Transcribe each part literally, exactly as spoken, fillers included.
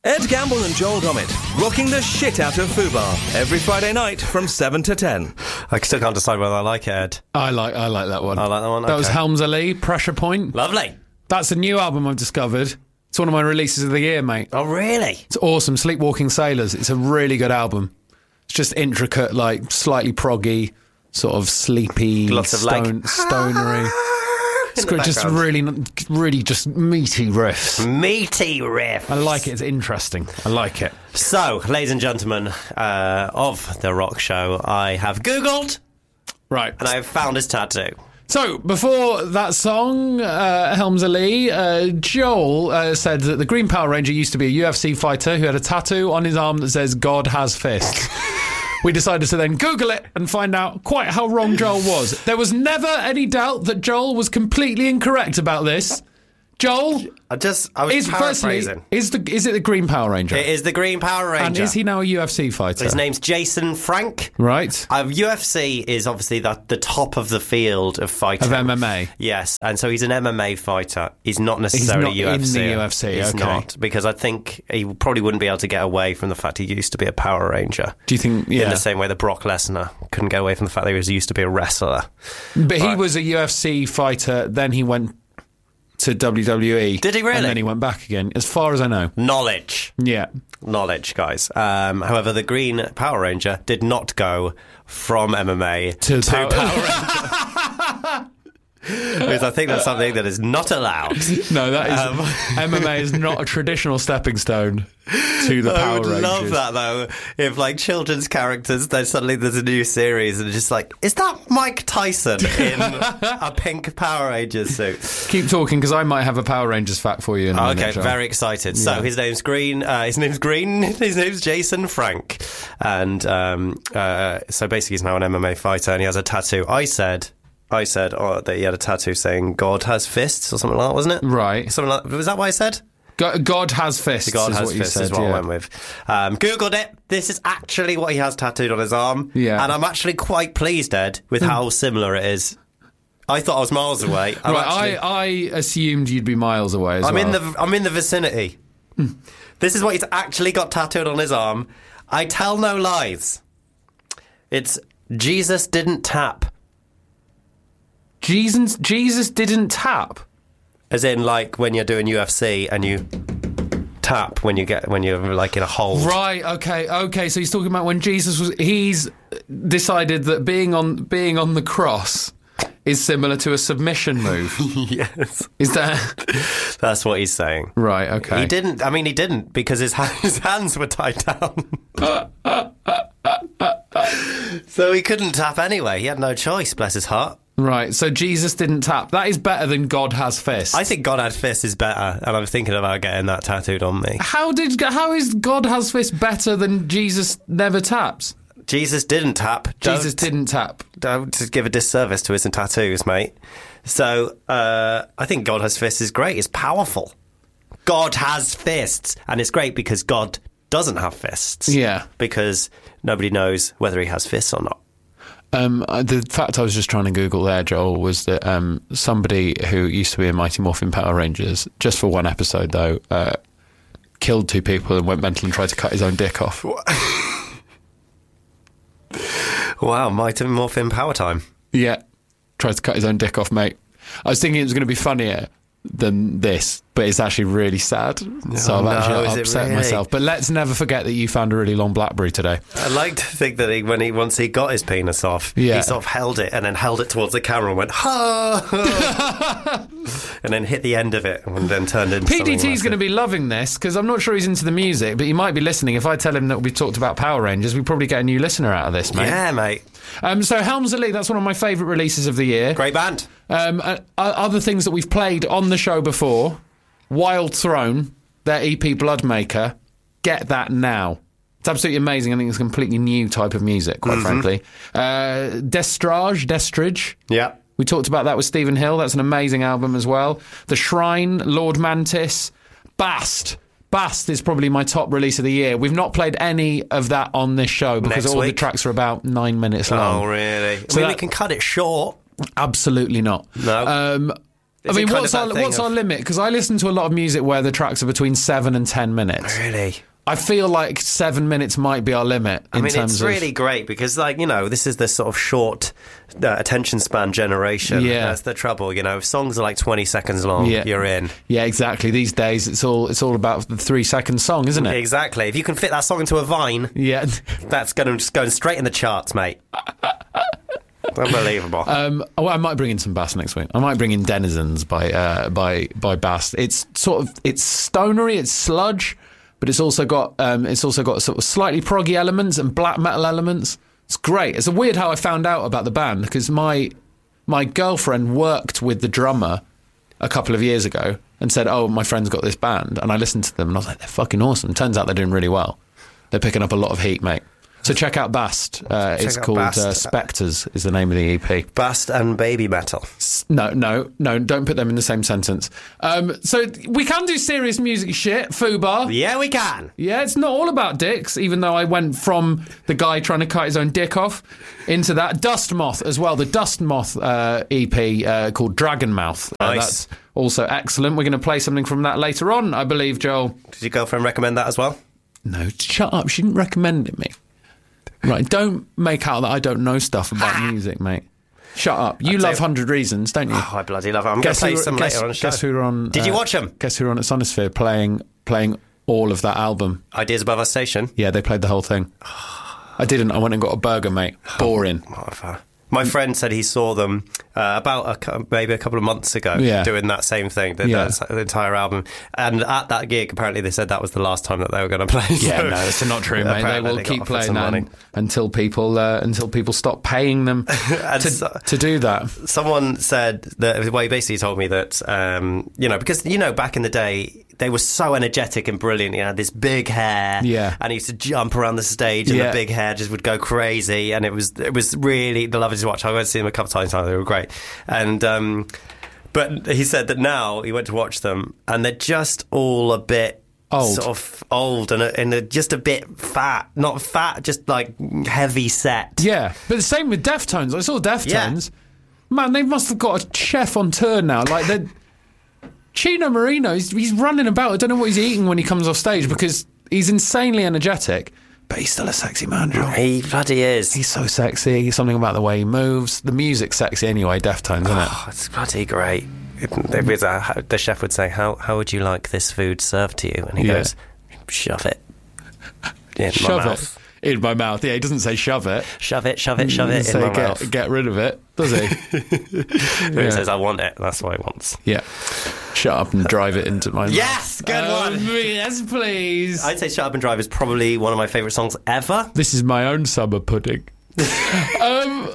Ed Gamble and Joel Dommett, rocking the shit out of Fubar every Friday night from seven to ten. I still can't decide whether I like it, Ed. I like I like that one. I like that one. That okay. was Helms Ali, Pressure Point. Lovely. That's a new album I've discovered. It's one of my releases of the year, mate. Oh, really? It's awesome. Sleepwalking Sailors. It's a really good album. It's just intricate, like slightly proggy, sort of sleepy, Lots of stone, like stonery. It's got just really, really just meaty riffs. Meaty riffs. I like it. It's interesting. I like it. So, ladies and gentlemen uh, of The Rock Show, I have Googled Right. and I have found his tattoo. So, before that song, uh, Helms Ali, uh, Joel uh, said that the Green Power Ranger used to be a U F C fighter who had a tattoo on his arm that says, God has fists. We decided to then Google it and find out quite how wrong Joel was. There was never any doubt that Joel was completely incorrect about this. Joel, I just, I was is firstly, paraphrasing. is the is it the Green Power Ranger? It is the Green Power Ranger. And is he now a U F C fighter? His name's Jason Frank. Right. Uh, U F C is obviously the, the top of the field of fighting. Of M M A. Yes, and so he's an M M A fighter. He's not necessarily He's not U F C. in the U F C, He's okay. not, because I think he probably wouldn't be able to get away from the fact he used to be a Power Ranger. Do you think, yeah. In the same way that Brock Lesnar couldn't get away from the fact that he was used to be a wrestler. But he Right. was a U F C fighter, then he went to W W E. Did he really? And then he went back again, as far as I know. Knowledge. Yeah. Knowledge, guys. Um, however, the Green Power Ranger did not go from M M A To to Power- Power Ranger. Because I think that's something that is not allowed. No, that is Um, M M A is not a traditional stepping stone to the I Power would Rangers. love that, though, if, like, children's characters, then suddenly there's a new series and it's just like, is that Mike Tyson in a pink Power Rangers suit? Keep talking, because I might have a Power Rangers fact for you in a Okay, minute, Joel. very excited. So Yeah. his name's Green. Uh, his name's Green. His name's Jason Frank, and um, uh, so basically he's now an M M A fighter, and he has a tattoo. I said, I said oh, that he had a tattoo saying "God has fists" or something like that, wasn't it? Right. Something like, was that what I said? Go- God has fists. God is has what you fists said, is what yeah. I went with. Um, Googled it. This is actually what he has tattooed on his arm. Yeah. And I'm actually quite pleased, Ed, with how similar it is. I thought I was miles away. I'm Right, actually, I, I assumed you'd be miles away as I'm well. in the I'm in the vicinity. This is what he's actually got tattooed on his arm. I tell no lies. It's Jesus didn't tap. Jesus, Jesus didn't tap. As in, like, when you're doing U F C and you tap when you get when you're like in a hold. Right, okay, okay. So he's talking about when Jesus was. He's decided that being on being on the cross is similar to a submission move. Yes, Is that that's what he's saying. right? Okay. He didn't. I mean, he didn't because his ha- his hands were tied down. So he couldn't tap anyway. He had no choice. Bless his heart. Right. So Jesus didn't tap. That is better than God has fists. I think God had fists is better, and I'm thinking about getting that tattooed on me. How did? How is God has fists better than Jesus never taps? Jesus didn't tap. Jesus Don't- didn't tap. Don't give a disservice to his tattoos, mate. So uh, I think God has fists is great. It's powerful. God has fists, and it's great because God doesn't have fists. Yeah. Because nobody knows whether he has fists or not. Um, the fact I was just trying to Google there, Joel, was that um, somebody who used to be in Mighty Morphin Power Rangers, just for one episode though, uh, killed two people and went mental and tried to cut his own dick off. Wow, Mighty Morphin Power Time. Yeah, tried to cut his own dick off, mate. I was thinking it was going to be funnier than this, but it's actually really sad. So Oh, I've no, actually is it upset really? myself. But let's never forget that you found a really long BlackBerry today. I like to think that he, when he once he got his penis off, Yeah. he sort of held it and then held it towards the camera and went, ha! And then hit the end of it and then turned into P D T's something going to be loving this, because I'm not sure he's into the music, but he might be listening. If I tell him that we talked about Power Rangers, we probably get a new listener out of this, mate. Yeah, mate. Um, so Helms Ali, that's one of my favourite releases of the year. Great band. Um, uh, other things that we've played on the show before, Wild Throne, their E P Bloodmaker, get that now. It's absolutely amazing. I think it's a completely new type of music, quite Mm-hmm. frankly. Uh, Destrage, Destridge. Yeah. We talked about that with Stephen Hill. That's an amazing album as well. The Shrine, Lord Mantis, Bast. Bast is probably my top release of the year. We've not played any of that on this show because Next all the week? tracks are about nine minutes long. Oh, really? I So mean, that- we can cut it short. Absolutely not. No. Um, Is I mean, it kind what's of our that thing what's of- our limit? Because I listen to a lot of music where the tracks are between seven and ten minutes. Really? I feel like seven minutes might be our limit. In I mean, terms it's of, really great because, like, you know, this is the sort of short uh, attention span generation. Yeah. That's the trouble, you know. If songs are like twenty seconds long, Yeah. you're in. Yeah, exactly. These days, it's all it's all about the three second song, isn't it? Exactly. If you can fit that song into a vine, Yeah. that's going to just going straight in the charts, mate. Unbelievable. Um, oh, I might bring in some Bass next week. I might bring in Denizens by uh, by by Bass. It's sort of it's stonery, it's sludge, but it's also got um, it's also got sort of slightly proggy elements and black metal elements. It's great. It's a weird how I found out about the band because my my girlfriend worked with the drummer a couple of years ago and said, "Oh, my friend's got this band," and I listened to them and I was like, "They're fucking awesome." Turns out they're doing really well. They're picking up a lot of heat, mate. So check out Bast. Uh, Check it's out called Bast. uh, Spectres is the name of the E P. Bast and baby metal. No, no, no, don't put them in the same sentence. Um, so we can do serious music shit, Fubar. Yeah, we can. Yeah, it's not all about dicks, even though I went from the guy trying to cut his own dick off into that. Dust Moth as well, the Dust Moth uh, E P uh, called Dragon Mouth. Uh, Nice. That's also excellent. We're going to play something from that later on, I believe, Joel. Did your girlfriend recommend that as well? No, shut up. She didn't recommend it me. Right, don't make out that I don't know stuff about music, mate. Shut up. You I'll love tell one hundred Reasons, don't you? Oh, I bloody love it. I'm going to Guess play who, some guess, later on the show. guess who were on... Did you uh, watch them? Guess who were on at Sonosphere playing playing all of that album? Ideas Above Our Station. Yeah, they played the whole thing. I didn't. I went and got a burger, mate. Boring. Whatever. My friend said he saw them uh, about a, cou- maybe a couple of months ago Yeah. doing that same thing, the, Yeah. the, the entire album. And at that gig, apparently they said that was the last time that they were going to play. Yeah, So no, it's not true, mate. They apparently will got keep offered playing some that money. until people uh, until people stop paying them And to, so- to do that. Someone said that, well, he basically told me that, um, you know, because, you know, back in the day, they were so energetic and brilliant. He had this big hair, Yeah. and he used to jump around the stage, and Yeah. the big hair just would go crazy. And it was it was really the lovely to watch. I went to see them a couple of times. They were great, and um, but he said that now he went to watch them, and they're just all a bit. Old. Sort of old and, a, and a, just a bit fat. Not fat, just like heavy set. Yeah, but the same with Deftones. I saw Deftones. Man, they must have got a chef on tour now. Like they're Chino Marino, he's, he's running about. I don't know what he's eating when he comes off stage because he's insanely energetic, but he's still a sexy man, Joel. He bloody is. He's so sexy. Something about the way he moves. The music's sexy anyway, Deftones, isn't it? Oh, it's bloody great. It, it was a, the chef would say, how how would you like this food served to you? And he Yeah. goes, shove it. In my Shove mouth. it in my mouth. Yeah, he doesn't say shove it. Shove it, shove it, shove He it doesn't in my say get, mouth. get rid of it, does he? He Yeah. says, I want it. That's what he wants. Yeah. Shut up and drive it into my mouth. Yes, good Oh, one. Yes, please. I'd say Shut Up and Drive is probably one of my favourite songs ever. This is my own summer pudding. um,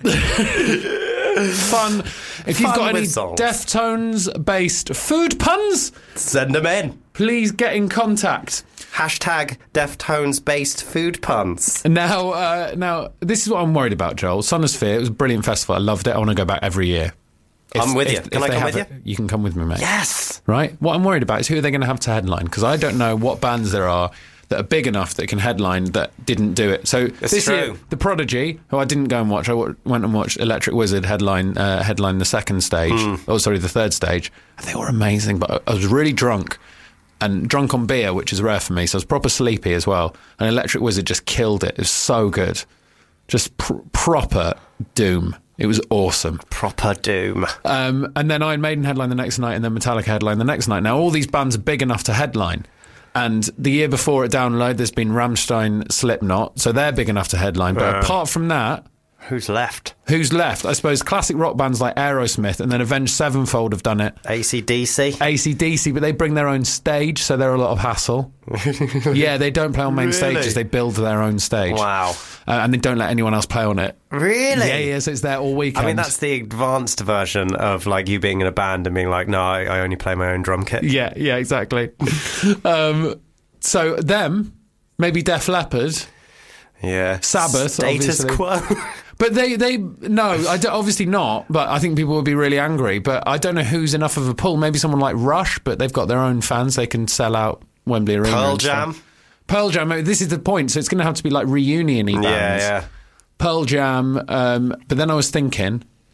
fun. If you've Fun got any with songs. Deftones-based food puns, Send them in. please get in contact. Hashtag Deftones-based food puns. Now, uh, now this is what I'm worried about, Joel. Sonosphere, it was a brilliant festival. I loved it. I want to go back every year. I'm with you. Can I they come have with it- You can come with me, mate. Yes. Right? What I'm worried about is who are they going to have to headline? Because I don't know what bands there are that are big enough that can headline that didn't do it. So this true. year, The Prodigy, who I didn't go and watch, I w- went and watched Electric Wizard headline uh, headline the second stage. Hmm. Oh, sorry, the third stage. And they were amazing, but I- I was really drunk. And drunk on beer, which is rare for me, so I was proper sleepy as well. And Electric Wizard just killed it. It was so good. Just pr- proper doom. It was awesome. Proper doom. Um, and then Iron Maiden headline the next night, and then Metallica headline the next night. Now, all these bands are big enough to headline. And the year before at Download, there's been Rammstein, Slipknot, so they're big enough to headline. But Uh. apart from that, Who's left? who's left? I suppose classic rock bands like Aerosmith and then Avenged Sevenfold have done it. A C D C. A C D C, but they bring their own stage, so they're a lot of hassle. Yeah, they don't play on main Really? stages; they build their own stage. Wow. Uh, and they don't let anyone else play on it. Really? Yeah, yeah, so it's there all weekend. I mean, that's the advanced version of like you being in a band and being like, no, I, I only play my own drum kit. Yeah, yeah, exactly. um, so them, maybe Def Leppard, Yeah. Sabbath, Status obviously. quo. but they, they no, I don't- obviously not. But I think people would be really angry. But I don't know who's enough of a pull. Maybe someone like Rush, but they've got their own fans. They can sell out Wembley Arena. Pearl and stuff. Jam. Pearl Jam. maybe This is the point. So it's going to have to be like reunion-y bands. Yeah, yeah. Pearl Jam. Um, but then I was thinking,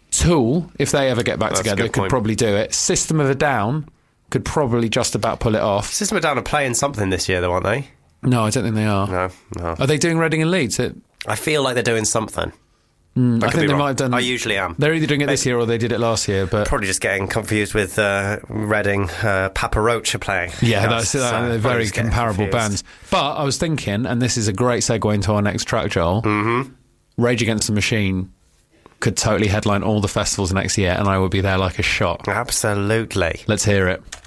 Tool, if they ever get back That's a together, good could point. probably do it. System of a Down could probably just about pull it off. System of a Down are playing something this year, though, aren't they? No, I don't think they are. No, no. Are they doing Reading and Leeds? It, I feel like they're doing something. mm, I could think be they wrong. might have done. I usually am. They're either doing it this year or they did it last year. But Probably just getting confused with uh, Reading. Uh, Papa Roach are playing. yeah, Yes, that's uh, so they're probably very just getting comparable confused. bands. But I was thinking, and this is a great segue into our next track, Joel. Mm-hmm. Rage Against the Machine could totally headline all the festivals next year, and I would be there like a shot. Absolutely. Let's hear it.